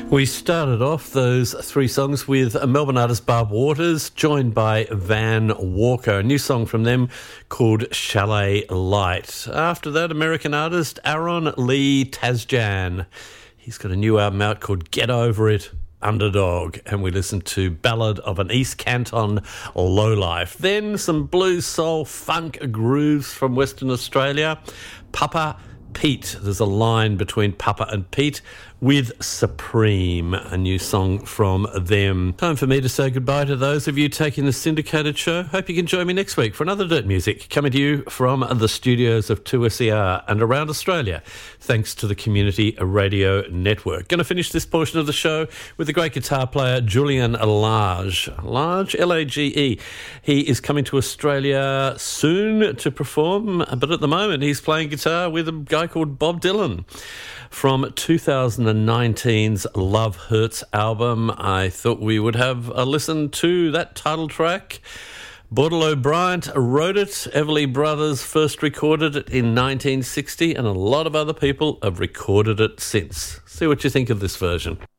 We started off those three songs with a Melbourne artist, Barb Waters, joined by Van Walker. A new song from them called Chalet Light. After that, American artist Aaron Lee Tasjan. He's got a new album out called Get Over It, Underdog, and we listened to Ballad of an East Canton Lowlife. Then some blues, soul, funk grooves from Western Australia. Papa Pete. There's a line between Papa and Pete with Supreme, a new song from them. Time for me to say goodbye to those of you taking the syndicated show. Hope you can join me next week for another Dirt Music coming to you from the studios of 2SER and around Australia, thanks to the Community Radio Network. Going to finish this portion of the show with the great guitar player Julian Lage. Lage, L-A-G-E. He is coming to Australia soon to perform, but at the moment he's playing guitar with a guy called Bob Dylan. From 2019's Love Hurts album, I thought we would have a listen to that title track. Bordello Bryant wrote it, Everly Brothers first recorded it in 1960, and a lot of other people have recorded it since. See what you think of this version.